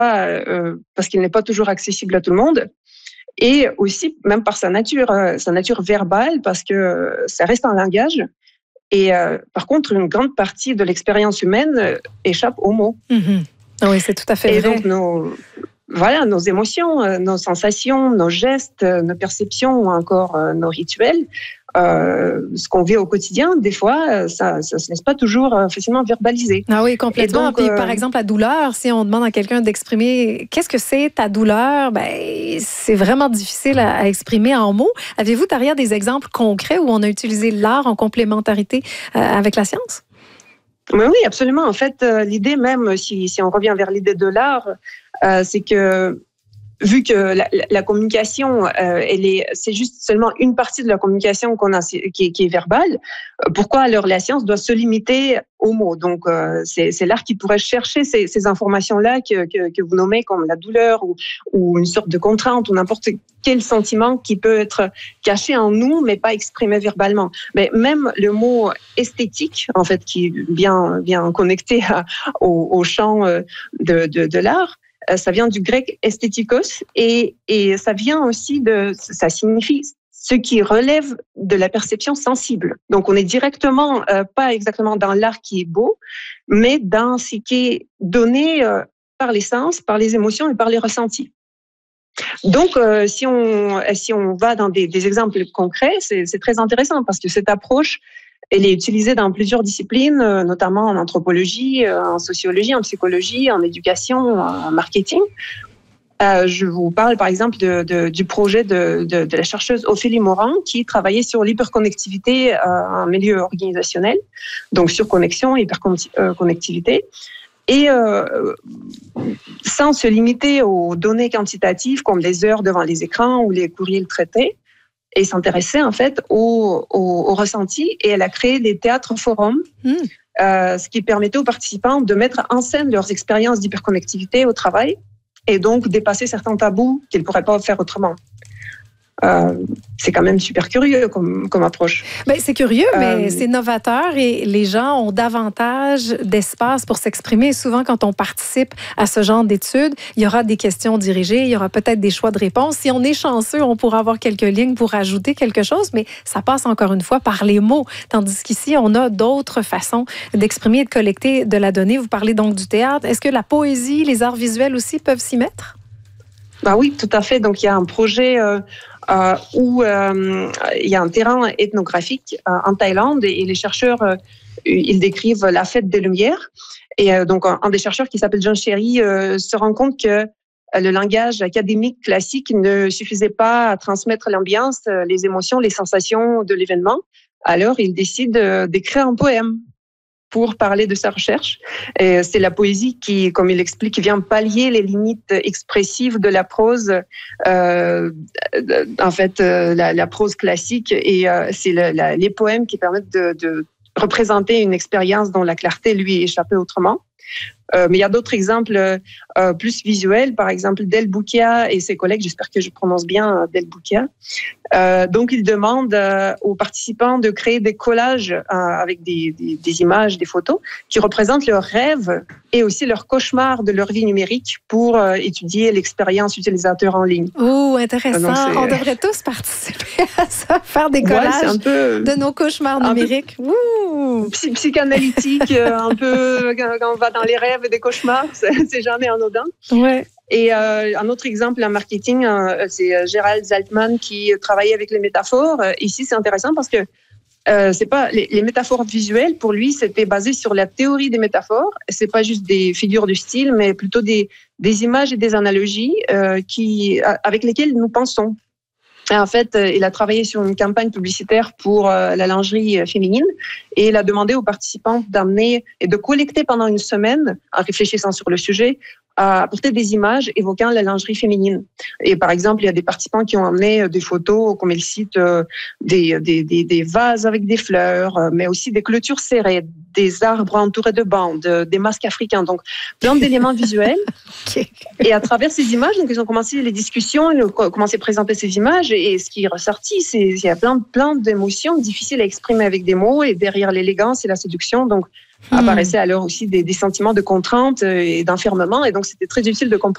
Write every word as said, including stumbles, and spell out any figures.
euh, parce qu'il n'est pas toujours accessible à tout le monde. Et aussi, même par sa nature, euh, sa nature verbale, parce que ça reste un langage. Et euh, par contre, une grande partie de l'expérience humaine euh, échappe aux mots. Mm-hmm. Oui, c'est tout à fait et vrai. Donc, nos, voilà, nos émotions, euh, nos sensations, nos gestes, euh, nos perceptions ou encore euh, nos rituels, euh, ce qu'on vit au quotidien, des fois, ça ne se laisse pas toujours euh, facilement verbaliser. Ah oui, complètement. Donc, Puis, euh, par exemple, la douleur, si on demande à quelqu'un d'exprimer qu'est-ce que c'est ta douleur, ben, c'est vraiment difficile à, à exprimer en mots. Avez-vous, Taria, des exemples concrets où on a utilisé l'art en complémentarité euh, avec la science? Oui, oui, absolument. En fait, euh, l'idée même, si, si on revient vers l'idée de l'art, euh, c'est que vu que la, la communication, euh, elle est, c'est juste seulement une partie de la communication qu'on a, qui est, qui est verbale, pourquoi alors la science doit se limiter aux mots? Donc, euh, c'est, c'est l'art qui pourrait chercher ces, ces informations-là que, que, que vous nommez comme la douleur ou, ou une sorte de contrainte ou n'importe quel sentiment qui peut être caché en nous, mais pas exprimé verbalement. Mais même le mot esthétique, en fait, qui est bien, bien connecté à, au, au champ de, de, de l'art, ça vient du grec esthétikos et, et ça vient aussi de, ça signifie ce qui relève de la perception sensible. Donc on est directement, euh, pas exactement dans l'art qui est beau, mais dans ce qui est donné euh, par les sens, par les émotions et par les ressentis. Donc euh, si on si on va dans des, des exemples concrets, c'est, c'est très intéressant parce que cette approche, elle est utilisée dans plusieurs disciplines, notamment en anthropologie, en sociologie, en psychologie, en éducation, en marketing. Euh, je vous parle par exemple de, de, du projet de, de, de la chercheuse Ophélie Morin qui travaillait sur l'hyperconnectivité euh, en milieu organisationnel, donc sur connexion, hyperconnectivité. Et euh, sans se limiter aux données quantitatives comme les heures devant les écrans ou les courriels traités, et s'intéressait en fait au, au, au ressenti, et elle a créé des théâtres forums, mmh. euh, ce qui permettait aux participants de mettre en scène leurs expériences d'hyperconnectivité au travail et donc dépasser certains tabous qu'ils ne pourraient pas faire autrement. Euh, c'est quand même super curieux comme, comme approche. Bien, c'est curieux, mais euh, c'est novateur et les gens ont davantage d'espace pour s'exprimer. Souvent, quand on participe à ce genre d'études, il y aura des questions dirigées, il y aura peut-être des choix de réponse. Si on est chanceux, on pourra avoir quelques lignes pour ajouter quelque chose, mais ça passe encore une fois par les mots. Tandis qu'ici, on a d'autres façons d'exprimer et de collecter de la donnée. Vous parlez donc du théâtre. Est-ce que la poésie, les arts visuels aussi peuvent s'y mettre? Ben oui, tout à fait. Donc, il y a un projet euh, euh, où euh, il y a un terrain ethnographique euh, en Thaïlande et, et les chercheurs, euh, ils décrivent la fête des Lumières. Et euh, donc, un, un des chercheurs qui s'appelle John Cherry euh, se rend compte que le langage académique classique ne suffisait pas à transmettre l'ambiance, les émotions, les sensations de l'événement. Alors, il décide d'écrire un poème pour parler de sa recherche. Et c'est la poésie qui, comme il explique, vient pallier les limites expressives de la prose, euh, en fait, euh, la, la prose classique. Et euh, c'est le, la, les poèmes qui permettent de, de représenter une expérience dont la clarté lui échappait autrement. Euh, mais il y a d'autres exemples euh, plus visuels, par exemple Del Boukia et ses collègues, j'espère que je prononce bien Del Boukia. Euh, donc, ils demandent euh, aux participants de créer des collages euh, avec des, des, des images, des photos qui représentent leurs rêves et aussi leurs cauchemars de leur vie numérique pour euh, étudier l'expérience utilisateur en ligne. Oh, intéressant. Euh, On devrait tous participer à ça, faire des collages ouais, un peu, de nos cauchemars numériques. Ouh. Psy- psychanalytique, un peu quand on va dans les rêves et des cauchemars, c'est, c'est jamais anodin. Ouais. Et euh, un autre exemple en marketing, euh, c'est Gérald Zaltman qui travaillait avec les métaphores. Euh, ici, c'est intéressant parce que euh, c'est pas les, les métaphores visuelles. Pour lui, c'était basé sur la théorie des métaphores. C'est pas juste des figures du style, mais plutôt des des images et des analogies euh, qui avec lesquelles nous pensons. Et en fait, il a travaillé sur une campagne publicitaire pour euh, la lingerie féminine et il a demandé aux participants d'amener et de collecter pendant une semaine, en réfléchissant sur le sujet, à apporter des images évoquant la lingerie féminine. Et par exemple, il y a des participants qui ont amené des photos, comme ils citent, des, des, des, des vases avec des fleurs, mais aussi des clôtures serrées, des arbres entourés de bandes, des masques africains, donc plein d'éléments visuels. Okay. Et à travers ces images, donc, ils ont commencé les discussions, ils ont commencé à présenter ces images, et ce qui est ressorti, c'est qu'il y a plein, plein d'émotions difficiles à exprimer avec des mots, et derrière l'élégance et la séduction, donc, Hmm. apparaissaient alors aussi des, des sentiments de contrainte et d'enfermement. Et donc, c'était très difficile de comprendre